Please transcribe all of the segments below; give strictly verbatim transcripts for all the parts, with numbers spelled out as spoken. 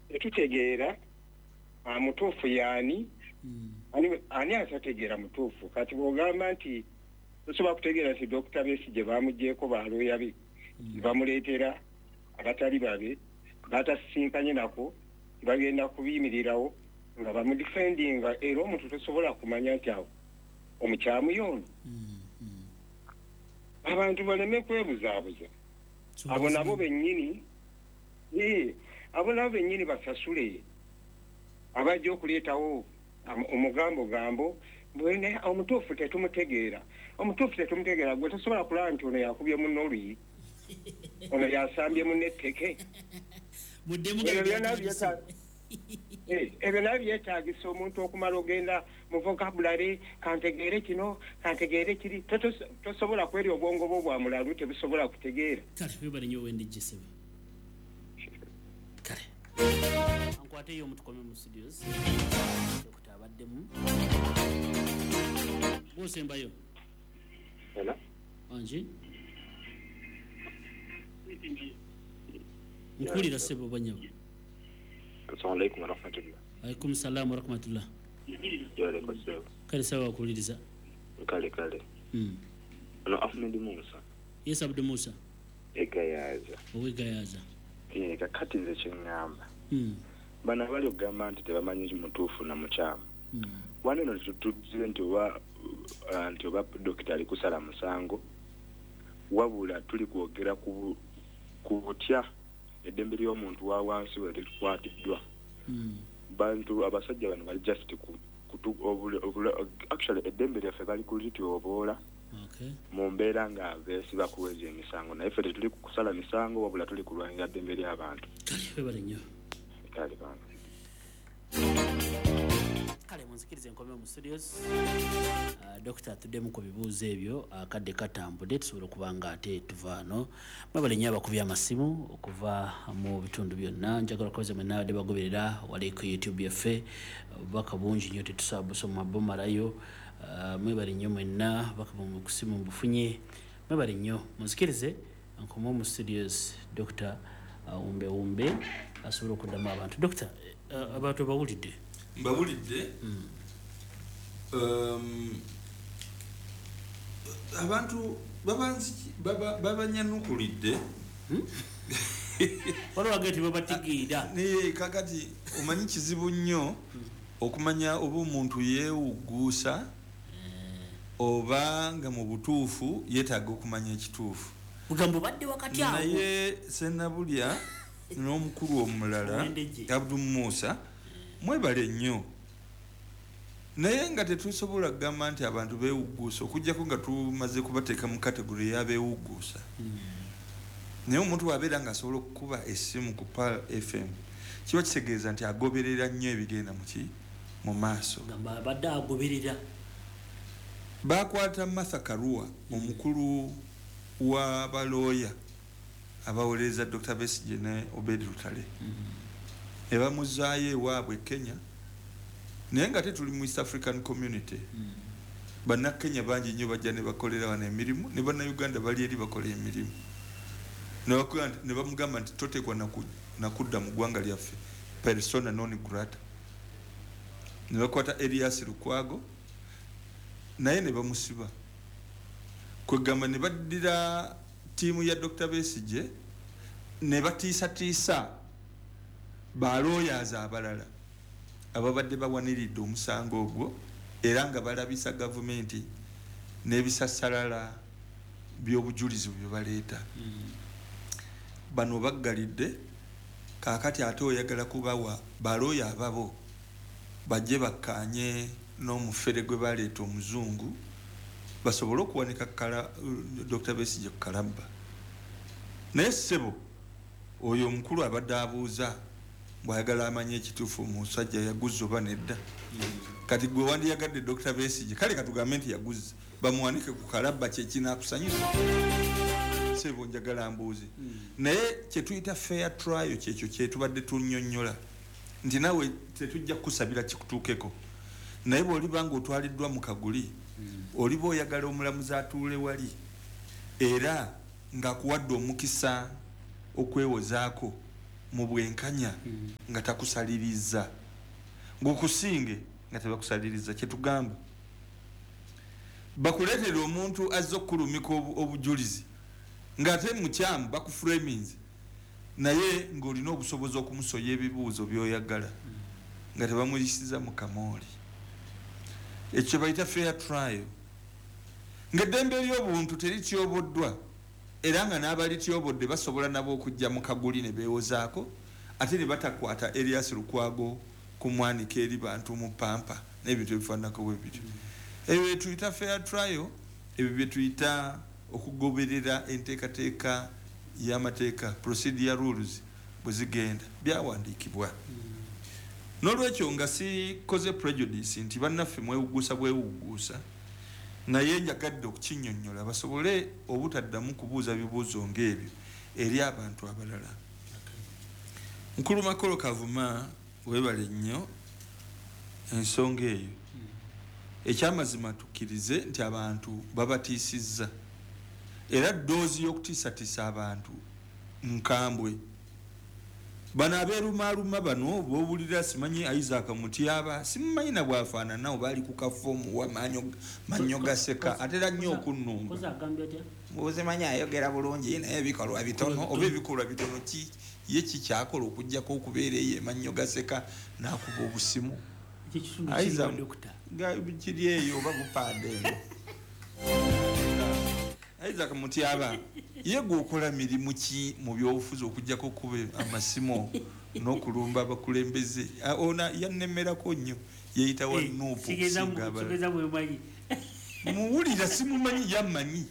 etutegeera mutuufu yaani ani ani atategeera mutuufu kati bw'ogamba nti tosobola kutegeera nti Dokita Besigye baamugyeko balooya be bamuleetera abatali babe batasinkanye nako bagenda kubiyimirirawo nga bamudifendinga era omuntu tosobola kumanya nti awo omukyamu yono abantu baleme kwebuzaabuza abo nabo bennyini ee abo nabo bennyini basasule abajja okuleetawo omugambo gambo bwene omutuufu tetumutegeera omutuufu tetumutegeera gwe tosobola kulaba nti ono yakubye munno oluyi ono yasambye munno etteke ebyo nabyo byetaagisa omuntu okumala ogenda mu vocabulary kantegeere kino kantegeere kiri tosobola kweri obwongo bwo bwa mulalu tebusobola kutegeera kale webale nnyo wendijje sebe kale ankwate yo mutukome mu studios Dokita abaddemu bosembayo Hello Anji Mkulira sebo banyawo Assalamu alaikum wa rahmatullah. Alaikum salam wa rahmatullah. Yale kwa sebo. Kale sawa kuliriza. Kale kale. Mm. Ano Ahmed Musa. Yes Abdul Musa. Egayaza. Owegayaza. Eh kakati ze chingamba. Mm. Bana bali ogamba nti tebamanyi mutuufu na mukyama. Mm. Wane no tutuzire nti wa nti oba dokita ali kusala musango. Wabula tuli kwogera ku ku butya eddembe ly'omuntu wa wansi we likwatiddwa mm. bantu abasajja bano bali just ku kutu obula actually eddembe lyaffe bali kulityobola okay. mu mbeera nga beesi bakuweza emisango naye ffe tetuli kusala misango wabula tuli kulwanira ddembe ly'abantu webale nnyo kale bana kale munzikirize nkomye mu studios uh, Dokita tuddemu ku bibuuzo ebyo akadde katambudde tusobola okuba nga ate tuvaano mwebale nnyo abakubya amasimu okuva mu bitundu byonna njagala kubaza mwe naabadde bagoberera wali ku YouTube yaffe obubaka bungi nnyo tetusobola busoma bumalayo uh, mwebale nnyo mwenna bakaba mu kusimu mbufunye mwebale nnyo munzikirize nkomye mu studios Dokita uh, umbe umbe asobola okuddamu abantu Dokita uh, abantu bawulidde mbawulidde mm. um, abantu babanzi baba babanyanukulidde hmm? wala wagati babatigira ne kakati omanyi kizibu nnyo hmm. okumanya oba omuntu yeewuguusa mm. oba nga mu butuufu yeetaaga okumanya ekituufu bugambo badde wakati awo naye Sennabulya n'omukulu omulala Abdul Musa mwebale nnyo naye nga tetusobola kugamba nti abantu beewuguusa okujjako nga tumaze kubateeka mu kategori y'abeewuguusa mm. naye omuntu wabeera nga asobola okukuba essimu ku Pal F M kiba kitegeeza nti agoberera nnyo ebigenda muki mu maaso badde agoberera bakwata Martha Karua omukulu wa balooya abawolereza Dokita Besigye ne Obed Lutale mm-hmm. ebamuzaayo ewaabwe Kenya naye nga tetuli mu East African Community mm. banna Kenya bangi nnyo bajja ne bakolera wano emirimu ne banna Uganda bali eri bakola emirimu ne bamugamba nti totekwa nakudda mu ggwanga lyaffe persona non grata ne bakwata Elias Lukwago naye ne bamusiba kwegamba ne baddira tiimu ya Dokita Besigye ne batiisatiisa balooyaza abalala ababadde bawaniridde omusango ogwo era nga balabisa gavumenti n'ebisasalala by'obujulizi bye baleeta mm. bano baggalidde kaakati ate oyagala kubawa balooya ababo bajje bakkaanye n'omufere gwe baleeta omuzungu basobole okuwanika kala Dokita Besigye ku kalabba naye ssebo oyo omukulu abadde abuuza bwayagala amanye ekituufu omusajja yaguza oba nedda mm. kati gwe wandiyagadde Dokita Besigye kale katugambe nti yaguza bamuwanike ku kalabba kyekinakusanyusa sebo njagala mbuuze mm. naye kyetuyita fair trial kyekyo kyetubadde tunnyonnyola nti nawe tetujja kusabira kikutuukeko naye bw'olibanga otwaliddwa mu kaguli mm. oliba oyagala omulamuzi atuule wali era ng'akuwadde omukisa okwewozaako mu bwenkanya nga takusaliriza ng'okusinge nga tebakusaliriza kyetugamba bakuleetera omuntu azza okukulumika obujulizi ng'ate mukyamu bakuframinze naye ng'olina obusobozi okumusoya ebibuuzo by'oyagala nga tebamuyisiza mu kamooli ekyo bayita fair trial ng'eddembe ery'obuntu terityoboddwa era nga n'abalityobodde basobola nabo okujja mu kaguli ne beewozaako ate ne batakwata Erias Lukwago kumwanika eri bantu mu pampa n'ebintu ebifaananako bwe bityo ebyo bye tuyita fair trial ebyo bye tuyita okugoberera enteekateeka y'amateeka procedure rules bwe zigenda byawandiikibwa n'olwekyo nga sikoze prejudice nti bannaffe mwewuguusa bwewuguusa naye njagadde okukinnyonnyola basobole obutaddamu kubuuza bibuuzo ng'ebyo eri abantu abalala Nkulu Makolo Kavuma weebale nnyo ensonga eyo ekyamazima tukkirize nti abantu babatiisizza era ddoozi y'okutiisatiisa abantu nkambwe bano abeerumaaluma bano boowulira simanyi Isaac Mutyaba simumanyi na bwafaanana oba ali ku kafoomu wa Mannyo Gaseka atera nnyo okunnumba bwozimanyi ayogera bulungi naye ebikolwa bitono oba ebikolwa bitono ki ye kikyakola okujjako okubeera eyo Mannyo Gaseka n'akuba obusimu kiri eyo oba bupande eno Isaac Mutyaba ye gwokola mirimu ki mu byobufuzi okujjako okuba amasimu n'okulumba abakulembeze ona yannemerako nnyo yeyita wa nuupu okusinga abalala muwulira simumanyi yammanyi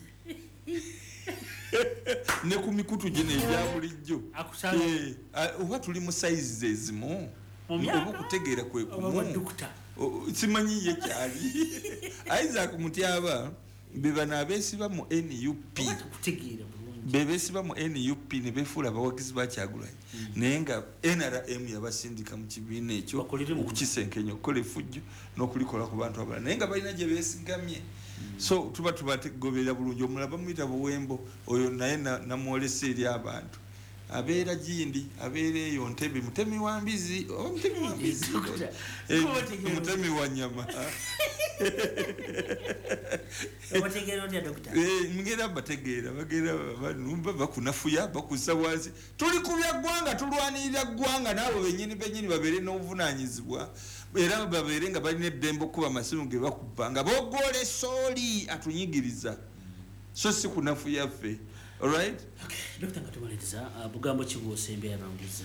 ne ku mikutu gye n'ebya bulijjo oba tuli mu sayizi ezimu oba okutegeera kwe kumu simanyi ye kyali Isaac Mutyaba bebano abeesiba mu N U P bebeesiba mu N U P ne beefuula abawagizi ba Kyagulanyi naye nga N R M yabasindika mu kibiina ekyo okukisenkenya okukola effujjo n'okulikola ku bantu abalala naye nga balina gye beesigamye so tuba tubagoberera bulungi omulala bamuyita Buwembo oyo naye namwolesa eri abantu abeera Gindi abeera eyo Ntebe Mutemi wa Mbizi oba Mutemi wa Mbizi Mutemi wa Nyama mugenda bategeera bagenda banumba bakunafuya bakussa wansi tuli ku bya ggwanga tulwanirira ggwanga naabo bennyini bennyini babeere n'obuvunaanyizibwa era babeere nga balina eddembe okuba amasimu ge bakuba nga boogoola esooli atunyigiriza so si kunafuya ffe. All right? Okay. Doctor Ngatumaletiza, uh, bugambo chibuose mbe yabanguza.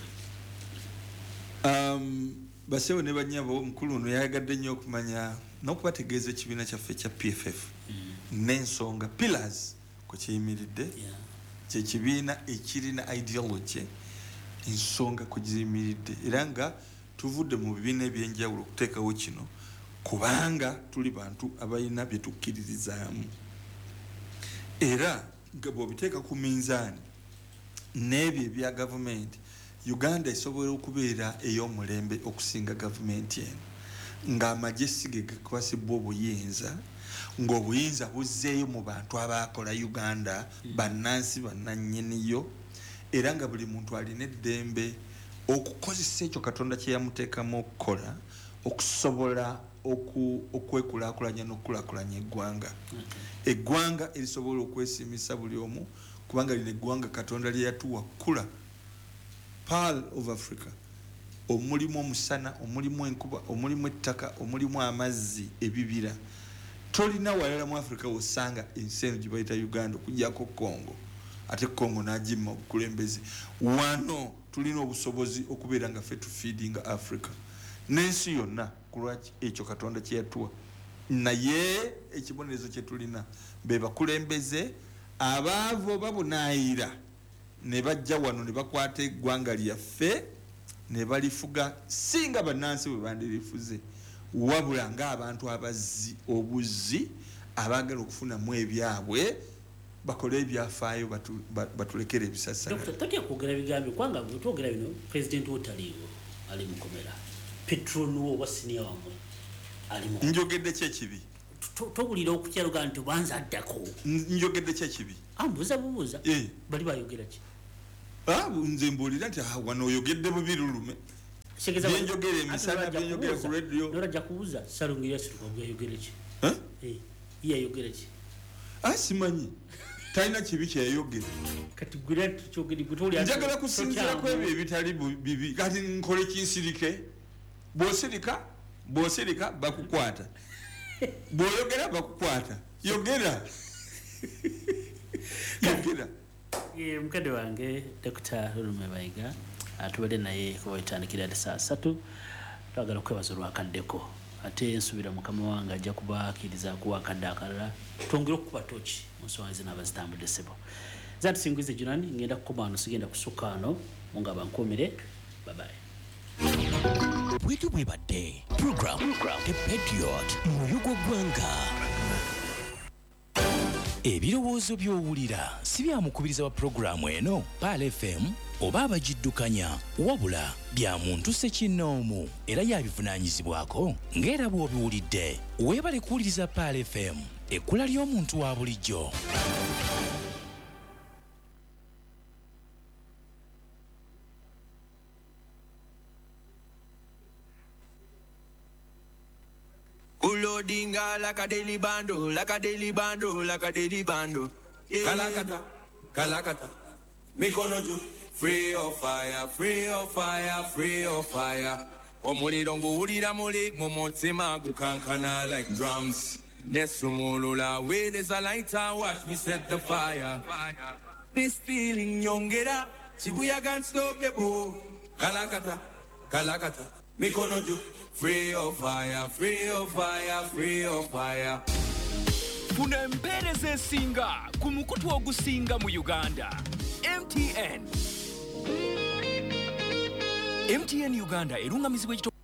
Um, basewo ne banyabo mukulu no yagadde nnyo okumanya n'okubategeeza ekibiina kyaffe kya P F F mm. n'ensonga pillars ku kiyimiridde yeah. kye kibiina ekirina ideology ensonga ku kiyimiridde era nga tuvudde mu bibiina ebyenjawulo okuteekawo kino kubanga tuli bantu abalina bye tukkiririzaamu era nga bw'obiteeka ku minzaani n'ebyo ebya gavumenti Uganda esobola okubeera ey'omulembe okusinga gavumenti eno ng'amagye si ge gakwasibwa obuyinza ng'obuyinza buzzeeyo mu bantu abaakola Uganda bannansi bannannyiniyo era nga buli muntu alina eddembe okukozesa ekyo Katonda kye yamuteekamu okukola okusobola okwekulaakulanya n'okukulaakulanya eggwanga eggwanga erisobola okwesimisa buli omu kubanga lino eggwanga Katonda lye yatuwa kkula Pearl of Africa omulimu omusana omulimu enkuba omulimu ettaka omulimu amazzi ebibira tolina walala mu Africa wosanga ensi eno gye bayita Uganda okujjako Congo ate Congo n'agimma obukulembeze wano tulina obusobozi okubeera nga ffe tufiidinga Africa n'ensi yonna kulwaki ekyo Katonda kye yatuwa naye ekibonerezo kye tulina be bakulembeze abaavu oba bunaayira ne bajja wano ne bakwata eggwanga lyaffe ne balifuga singa bannansi bwe bandirifuze wabula ng'abantu abazzi obuzzi abaagala okufunamu ebyabwe bakole ebyafaayo batulekere ebisasala. Tatya kwogera bigambo kwanga bwetwogera bino pulezidenti wotaliiwo ali mukomera Petro nuwo wa siniya wamwe ali mu njogedde kye kibi tobulira okukyaluga nti banza addako njogedde kye kibi ambuza bubuza eh bali bayogera ki ah nze mbulira nti ah wano oyogedde bubirulume byenjogera emisana byenjogera ku radio norajja kubuuza Salungi yasituka byayogera ki eh eh yayogera ki ah simanyi talina kibi kyayogera kati gura tukyogera gutuli njagala kusinzira ku ebyo ebitali bibi kati nkole kinsirike bwosirika bwosirika bakukwata bwoyogera bakukwata yogera yogera ye mukade wange Doctor Lume Bayiga atubadde naye kuwetandikira saa satu twagala kwebaza olwakaddeko ate ensubira mukama wange ajja kubaakiriza kuwakadde akalala twongere okukuba toki mu nsonga zino abazitambudde ssebo zati singuize junani ngenda kukoba wano sigenda kusukka wano munga bankuumire babaye bwetu bwebadde program The Patriot muyugo gwanga ebirowoozo by'owulira si byamukubiriza wa programu eno Pal F M oba abagiddukanya wabula bya muntu ssekinnoomu era yabivunaanyizibwako ng'era bw'obiwulidde weebale kuwuliriza Pal F M ekkula ly'omuntu wa bulijjo. Ulodinga like a daily bando, like a daily bando, like a daily bando. Yeah. Kalakata, Kalakata, Mikonoju, free of fire, free of fire, free of fire. Omulidongo ulira muli, momotima gukankana like drums. Nesumulula, where there's a lighter, watch me set the fire. This feeling yongera, Shibuya can't stop the boo. Kalakata, Kalakata, Mikonoju. Free of fire, free of fire, free of fire. Funa empeereza esinga ku mukutu ogusinga mu Uganda. M T N. M T N Uganda erungamizibwa